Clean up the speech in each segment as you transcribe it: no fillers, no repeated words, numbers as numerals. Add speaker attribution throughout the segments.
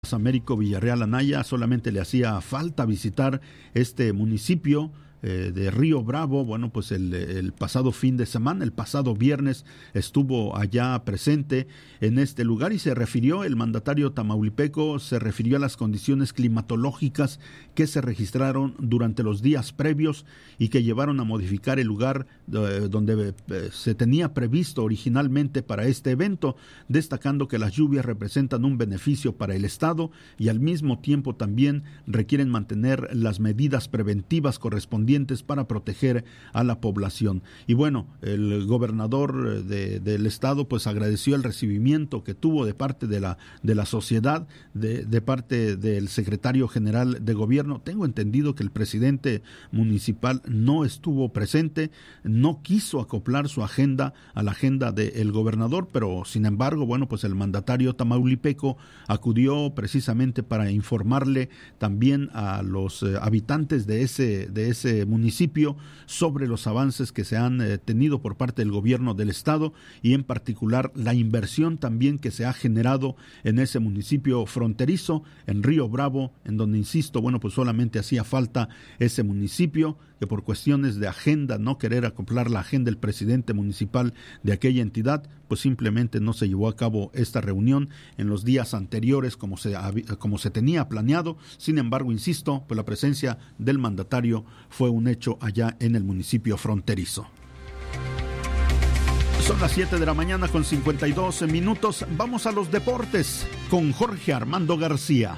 Speaker 1: Américo Villarreal Anaya. Solamente le hacía falta visitar este municipio de Río Bravo. Bueno, pues el pasado fin de semana, el pasado viernes, estuvo allá presente en este lugar y el mandatario tamaulipeco se refirió a las condiciones climatológicas que se registraron durante los días previos y que llevaron a modificar el lugar donde se tenía previsto originalmente para este evento, destacando que las lluvias representan un beneficio para el Estado y al mismo tiempo también requieren mantener las medidas preventivas correspondientes para proteger a la población. Y bueno, el gobernador del estado pues agradeció el recibimiento que tuvo de parte de la sociedad, de parte del secretario general de gobierno. Tengo entendido que el presidente municipal no estuvo presente, no quiso acoplar su agenda a la agenda del gobernador, pero sin embargo, bueno, pues el mandatario tamaulipeco acudió precisamente para informarle también a los habitantes de ese municipio sobre los avances que se han tenido por parte del gobierno del estado y en particular la inversión también que se ha generado en ese municipio fronterizo, en Río Bravo, en donde, insisto, bueno, pues solamente hacía falta ese municipio, que por cuestiones de agenda, no querer acoplar la agenda del presidente municipal de aquella entidad, pues simplemente no se llevó a cabo esta reunión en los días anteriores como se tenía planeado. Sin embargo, insisto, pues la presencia del mandatario fue un hecho allá en el municipio fronterizo. Son las 7 de la mañana con 52 minutos. Vamos a los deportes con Jorge Armando García.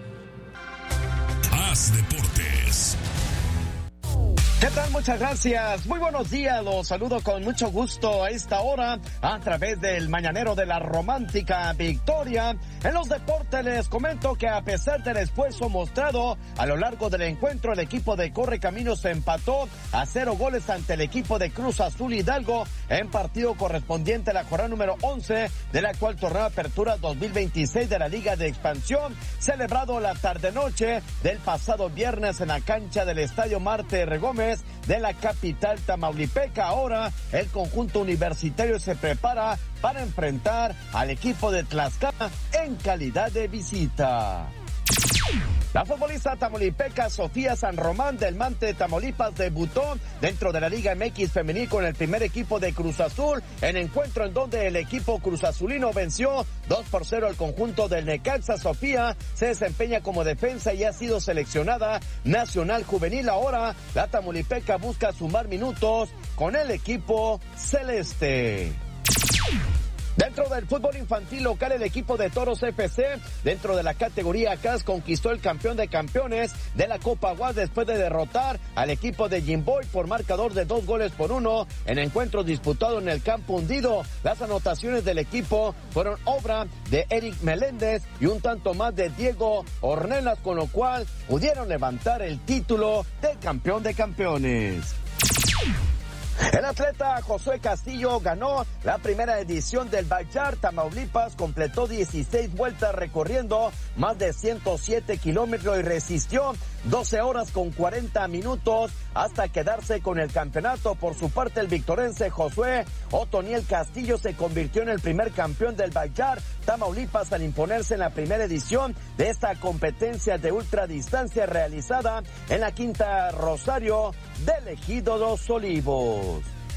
Speaker 2: Haz Deportes.
Speaker 3: ¿Qué tal? Muchas gracias. Muy buenos días. Los saludo con mucho gusto a esta hora a través del mañanero de la romántica Victoria. En los deportes les comento que a pesar del esfuerzo mostrado a lo largo del encuentro, el equipo de Correcaminos empató a 0 goles ante el equipo de Cruz Azul Hidalgo en partido correspondiente a la jornada número 11 del actual torneo Apertura 2026 de la Liga de Expansión, celebrado la tarde-noche del pasado viernes en la cancha del Estadio Marte R. Gómez de la capital tamaulipeca. Ahora el conjunto universitario se prepara para enfrentar al equipo de Tlaxcala en calidad de visita. La futbolista tamaulipeca Sofía San Román del Mante, Tamaulipas, debutó dentro de la Liga MX femenil con el primer equipo de Cruz Azul, en encuentro en donde el equipo cruzazulino venció 2-0 al conjunto del Necaxa. Sofía se desempeña como defensa y ha sido seleccionada nacional juvenil. Ahora la tamaulipeca busca sumar minutos con el equipo celeste. Dentro del fútbol infantil local, el equipo de Toros FC, dentro de la categoría CAS, conquistó el campeón de campeones de la Copa UAS después de derrotar al equipo de Jimboy por marcador de 2-1 en encuentro disputado en el campo hundido. Las anotaciones del equipo fueron obra de Eric Meléndez y un tanto más de Diego Ornelas, con lo cual pudieron levantar el título de campeón de campeones. El atleta Josué Castillo ganó la primera edición del Bayar. Tamaulipas completó 16 vueltas recorriendo más de 107 kilómetros y resistió 12 horas con 40 minutos hasta quedarse con el campeonato. Por su parte, el victorense Josué Otoniel Castillo se convirtió en el primer campeón del Bayar Tamaulipas al imponerse en la primera edición de esta competencia de ultradistancia realizada en la Quinta Rosario del Ejido Los Olivos.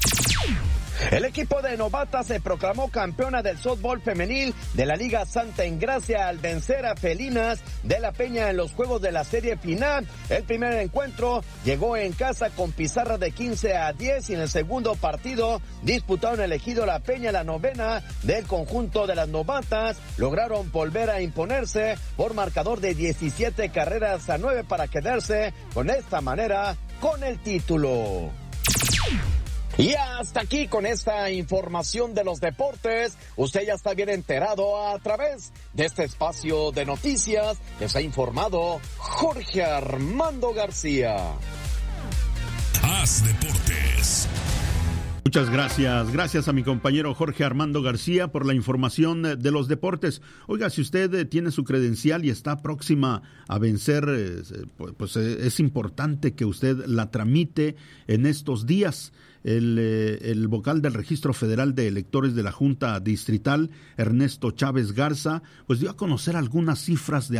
Speaker 3: El equipo de Novata se proclamó campeona del softball femenil de la Liga Santa Engracia al vencer a Felinas de la Peña en los juegos de la serie final. El primer encuentro llegó en casa con pizarra de 15-10 y en el segundo partido disputado en el Ejido La Peña, la novena del conjunto de las novatas lograron volver a imponerse por marcador de 17-9 para quedarse con esta manera con el título. Y hasta aquí con esta información de los deportes. Usted ya está bien enterado a través de este espacio de noticias. Les ha informado Jorge Armando García.
Speaker 2: Haz Deportes.
Speaker 1: Muchas gracias. Gracias a mi compañero Jorge Armando García por la información de los deportes. Oiga, si usted tiene su credencial y está próxima a vencer, pues es importante que usted la tramite en estos días. El vocal del Registro Federal de Electores de la Junta Distrital, Ernesto Chávez Garza, pues dio a conocer algunas cifras de